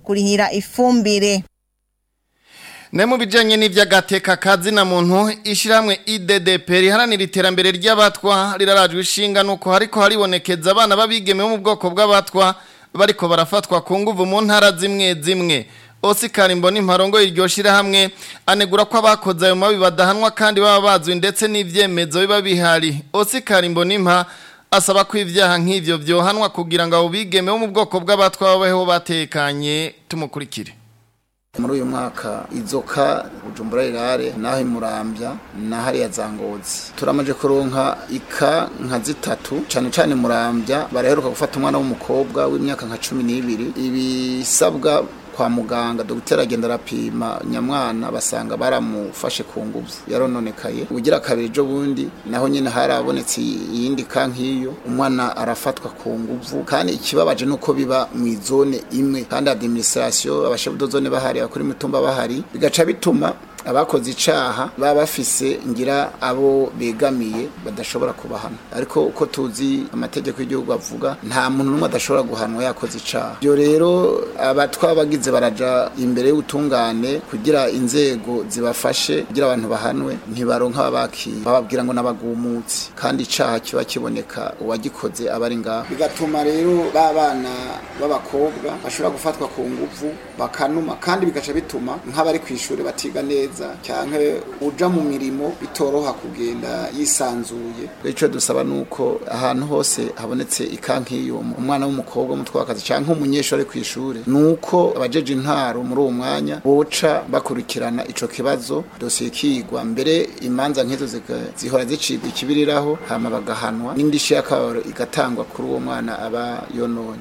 kurihira ifumbire. Ne mu bijanye n'ivyagateka kazi na muntu ishiramwe IDDP riharanira iterambere ry'abatwa rirarajwe ishinga nuko hariko haribonekeza abana babigeme mu bwoko bw'abatwa bariko barafatwa ku nguvu mu ntara zimwe zimwe. Oscar Mboni Mparongo iryo shirahamwe anegura ko abakoze ayo mabi badahanwa kandi baba bazwi ndetse n'ivyemezo biba bihari. Oscar Mboni Mpa asaba ko ivyaha nk'ivyo vyohanwa kugira ngo abo bigeme mu bwoko bw'abatwa babeho batekanye. Tumukurikire. Muri uyu mwaka izoka Bujumbura Rirare naho imurambya na hariya Zangozi turamaje kuronka ika nka zitatu cyane murambya baraheruka gufata umwana w'umukobwa w'imyaka nka 12 ibisabwa kwa muganga dogiteri agenda arapima nyamwana basanga baramufashe ku nguvu yarononekaye ugira kabiri jo bundi naho nyine harabonetse yindi kankiyo umwana arafatwa ku nguvu kandi ikibabaje nuko biba mu izone imwe kandi administration abashefu zone bahari akuri mutumba bahari bigaca bituma abakoze icaha baba bafise ngira abo begamiye badashobora kubahana ariko uko tuzi amategeko y'igihugu avuga nta muntu numwe adashobora guhanwa yakoze icaha byo rero abatwa bagize baraja imbere y'ubutungane kugira inzego zibafashe kugira abantu bahanwe ntibaronka abaki bababwira ngo nabagumutsi kandi icaha kiba kiboneka uwagikoze abari ngaho bigatuma rero babana b'abakobwa bashobora gufatwa ku nguvu bakanuma kandi bigaca bituma nk'abari kwishuri batiga neza cyanke uja mu mirimo bitoroha kugenda yisanzuye ico dusaba nuko ahantu hose habonetse ikankiyo umwana w'umukobwa mutwakazi cyanke umunyeshuri kwishuri nuko abajeje intaro muri uwo mwanya boca bakurikirana ico kibazo dosiye kigwa mbere imanza nk'izo zihora zicibwa ikibiriraho hama bagahanwa n'indishi yakabaro igatangwa kuri uwo mwana aba yononye.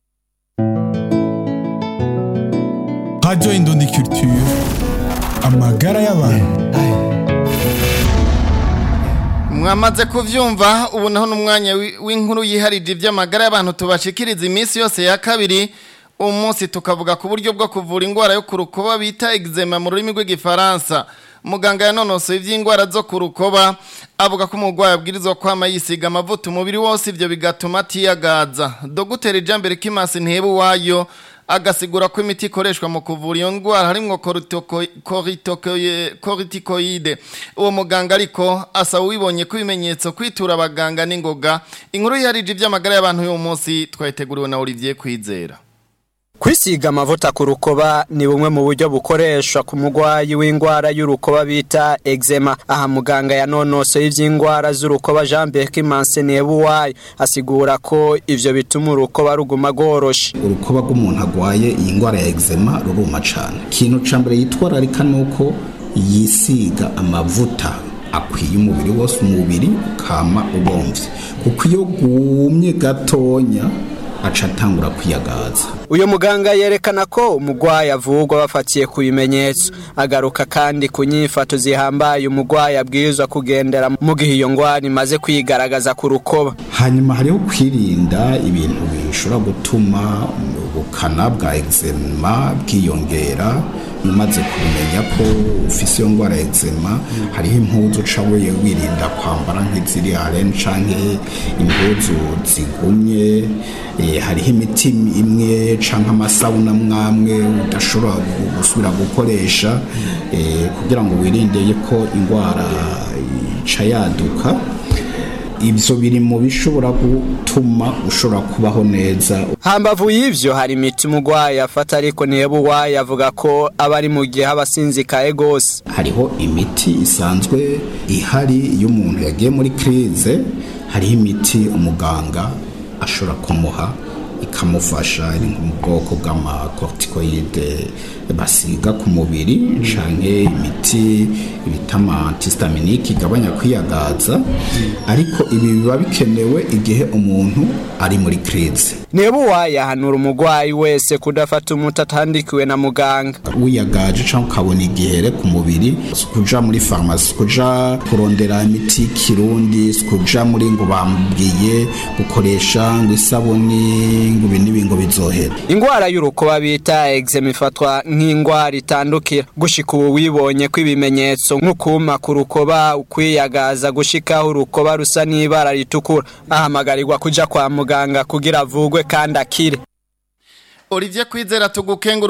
Radio Indundi Culture amagara y'abantu. Mwamaze kuvyumva ubu naho n'umwanya w'inkuru yiharije ivy'amagara y'abantu tubashikiriza iminsi yose ya kabiri umunsi tukavuga ku buryo bwo kuvura ingwara yo kurukoba bita eczema mu rurimi rw'igifaransa. Muganga yanonosoye ivy'ingwara zo kurukoba avuga ko umugwayi abwirizwa kwama yisiga amavuta umubiri wose ivyo bigatuma atiyagaza. Dr. Jambere Kimasi Ntebu wayo agasigura ko imiti ikoreshwa mu kuvura iyo ndwara harimwo corticoide. Uwo muganga ariko asaba wibonye ko ibimenyetso kwitura abaganga n'ingoga. Inkuru yarije ivy'amagara y'abantu uyu munsi twayiteguriwe na Olivier Kwizera. Kwisiga amavuta ku rukoba ni bumwe mu buryo bukoreshwa ku mugwayi w'ingwara y'urukoba bita eczema. Aha muganga yanonosoye ivy'ingwara z'urukoba Jean-Pierre Kimasi Ntebu wayo asigura ko ivyo bituma urukoba ruguma goroshe. Urukoba rw'umuntu agwaye iyi ngwara ya eczema ruruma cane. Ikintu ca mbere yitwararika nuko yisiga amavuta akwiye umubiri wose umubiri kama ubomvye kuko iyo gumye gatonya aca atangura kwiyagaza. Uyo muganga yerekana ko umugwayi avugwa bafatiye ku bimenyetso agaruka kandi ku nyifato zihambaye umugwayi abwirizwa kugendera mu gihe iyo ngwara imaze kwigaragaza ku rukoba. Hanyuma hariho kwirinda ibintu bishobora gutuma ubukana bwa eczema bwiyongera. Umaze kumenya ko ufise iyo ngwara ya eczema hariho impuzu cawe wirinda kwambara nk'iziri aren canke impuzu zigumye, hariho imiti imwe canke amasabuna mwamwe udashobora gusubira gukoresha kugira ngo wirinde ko ingwara ica yaduka. Ibyo biri mu bishobora gutuma ushobora kubaho neza. Hambavu y'ivyo hari imiti umugwayi afata ariko Ntebu wayo avuga ko abari mu gihe abasinzikaye gose. Hariho imiti isanzwe ihari iyo umuntu yagiye muri crise, hariho imiti umuganga ashobora kumuha ikamufasha iri mu bwoko bw'ama corticoide basiga ku mubiri canke imiti bitama antihistaminique igabanya kwiyagaza, ariko ibi biba bikenewe igihe umuntu ari muri crise. Ntebu wayo ahanura umugwayi wese kudafata umuti atandikiwe na muganga. Wiyagaje canke ukabona igihere ku mubiri kuja muri pharmacie kuja kurondera imiti kirundi kuja muri ngo bambwiye gukoresha ngo isabuni ngo ibintu bizohera. Ingwara y'urukoba bita eczema ifatwa nk'ingwara itandukira. Gushika ubu wibonye ko ibimenyetso nk'ukuma ku rukoba ukwiyagaza gushika urukoba rusa n'ibara ritukura ahamagarirwa kuja kwa muganga kugira avugwe kandi akire. Olivier Kwizera tugukengura.